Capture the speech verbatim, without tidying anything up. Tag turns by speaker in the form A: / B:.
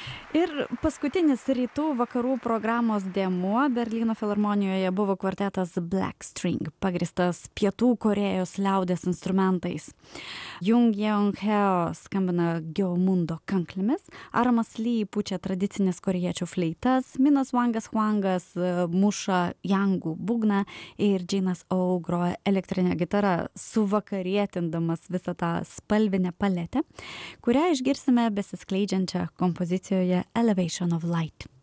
A: Ir paskutinis rytų vakarų programos dėmuo Berlyno filharmonijoje buvo kvartetas Black String, pagristas Pietų Korėjos liaudies instrumentais. Jung Jeong Heo skambina Geomundo kanklėmis, Aramas Lee pučia tradicinės korėjiečių fleitas, Minas Wangas Hwangas muša jangų būgną ir Džinas O groja elektrinę gitarą, suvakarietindamas visą tą spalvinę paletę, kurią išgirsime besiskleidžiančią kompozicijoje Elevation of Light.